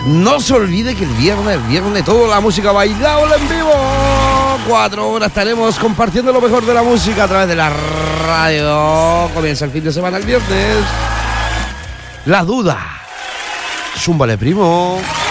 No se olvide que el viernes, toda la música bailable en vivo. 4 horas estaremos compartiendo lo mejor de la música a través de la radio. Comienza el fin de semana el viernes. La duda. Zúmbale, primo.